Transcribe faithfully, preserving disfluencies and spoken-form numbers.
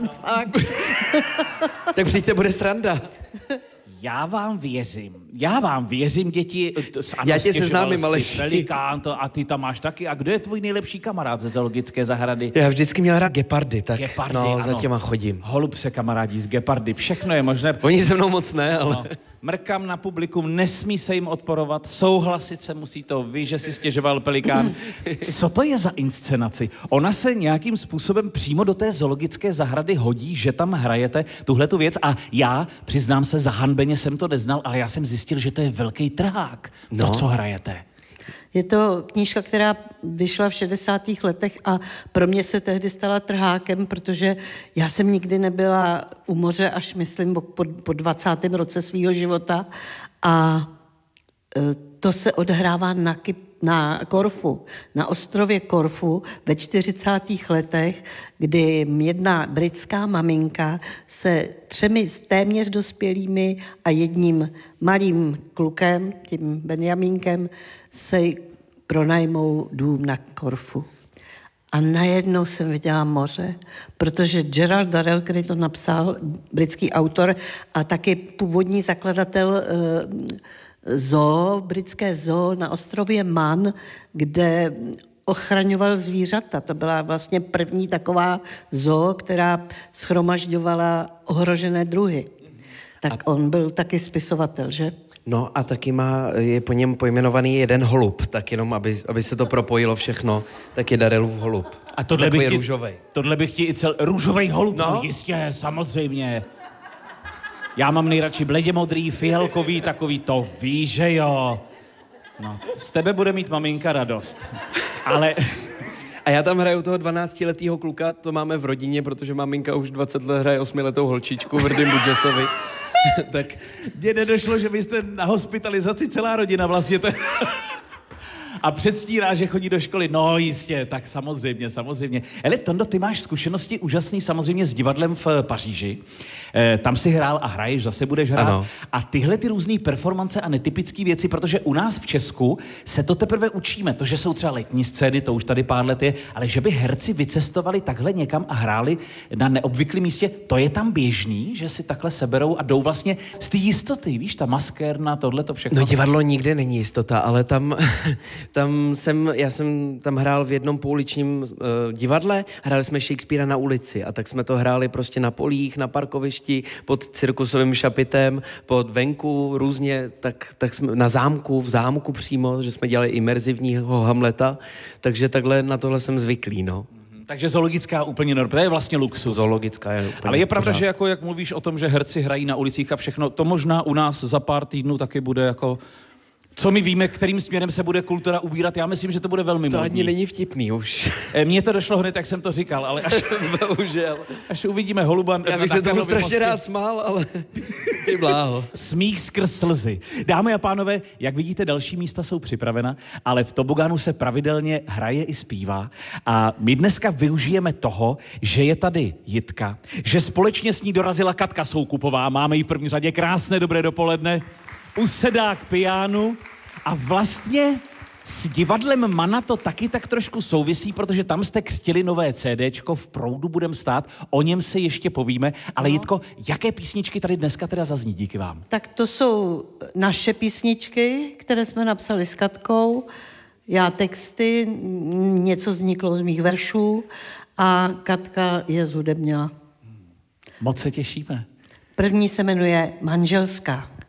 fakt. Tak přijďte, bude sranda. Já vám věřím. Já vám věřím, děti. Já tě seznámím, ale Velikán to, a ty tam máš taky. A kdo je tvůj nejlepší kamarád ze zoologické zahrady? Já vždycky měl rád gepardy, tak Gepardy, no, ano. za těma chodím. Holub se kamarádí s gepardy, všechno je možné. Oni se mnou moc ne, ale... No. Mrkám na publikum, nesmí se jim odporovat, souhlasit se musí to, ví, že si stěžoval Pelikán. Co to je za inscenaci? Ona se nějakým způsobem přímo do té zoologické zahrady hodí, že tam hrajete tuhletu věc a já, přiznám se, zahanbeně jsem to neznal, ale já jsem zjistil, že to je velký trhák, no. To, co hrajete. Je to knížka, která vyšla v šedesátých letech a pro mě se tehdy stala trhákem, protože já jsem nikdy nebyla u moře, až myslím po, po dvacátém roce svého života a to se odhrává na, Kyp, na Korfu, na ostrově Korfu ve čtyřicátých letech, kdy jedna britská maminka se třemi téměř dospělými a jedním malým klukem, tím Benjamínkem, se pronajmou dům na Korfu. A najednou jsem viděla moře, protože Gerald Darrell, který to napsal, britský autor a taky původní zakladatel eh, zoo, britské zoo na ostrově Man, kde ochraňoval zvířata. To byla vlastně první taková zoo, která shromažďovala ohrožené druhy. Tak on byl taky spisovatel, že? No a taky má, je po něm pojmenovaný jeden holub, tak jenom, aby, aby se to propojilo všechno, tak je Darrellův holub. A tohle takový bych ti, růžovej. Tohle bych ti i cel... Růžovej holub, no? No jistě, samozřejmě. Já mám nejradši bledě modrý, fialkový, takový, to víš, že jo. No, z tebe bude mít maminka radost. Ale... A já tam hraju toho dvanáctiletýho kluka, to máme v rodině, protože maminka už dvacet let hraje osmiletou holčičku v Rdym Budžesovi. Tak... Mně nedošlo, že vy jste na hospitalizaci celá rodina vlastně. To... A předstírá, že chodí do školy. No jistě, tak samozřejmě, samozřejmě. Hele, Tondo, ty máš zkušenosti úžasný samozřejmě s divadlem v Paříži. E, tam si hrál a hraješ, zase budeš hrát. Ano. A tyhle ty různý performance a netypické věci, protože u nás v Česku se to teprve učíme. To, že jsou třeba letní scény, to už tady pár let je, ale že by herci vycestovali takhle někam a hráli na neobvyklém místě, to je tam běžný, že si takhle seberou a jdou vlastně z té jistoty, víš, ta maskérna, tohle to všechno. No divadlo nikdy není jistota, ale tam... Tam jsem, já jsem tam hrál v jednom pouličním uh, divadle, hráli jsme Shakespearea na ulici a tak jsme to hráli prostě na polích, na parkovišti, pod cirkusovým šapitem, pod venku různě, tak, tak jsme na zámku, v zámku přímo, že jsme dělali imerzivního Hamleta, takže takhle na tohle jsem zvyklý, no. Takže zoologická úplně norm, to je vlastně luxus. Zoologická je úplně Ale je pravda, pořád. že jako jak mluvíš o tom, že herci hrají na ulicích a všechno, to možná u nás za pár týdnů taky bude jako... Co my víme, kterým směrem se bude kultura ubírat, já myslím, že to bude velmi To modní. ani není vtipný už. Mně to došlo hned, jak jsem to říkal, ale až, Bohužel. až uvidíme holuba... Já bych se tomu strašně rád smál, ale ty bláho. Smích skrz slzy. Dámy a pánové, jak vidíte, další místa jsou připravena, ale v tobogánu se pravidelně hraje i zpívá. A my dneska využijeme toho, že je tady Jitka, že společně s ní dorazila Katka Soukupová, máme ji v první řadě, krásné dobré dopoledne, usedá k pianu a vlastně s divadlem Mana to taky tak trošku souvisí, protože tam jste křtili nové CDčko, v proudu budem stát, o něm se ještě povíme, ale no. Jitko, jaké písničky tady dneska teda zazní díky vám? Tak to jsou naše písničky, které jsme napsali s Katkou, já texty, něco vzniklo z mých veršů a Katka je zhudebnila. Moc se těšíme. První se jmenuje Manželská.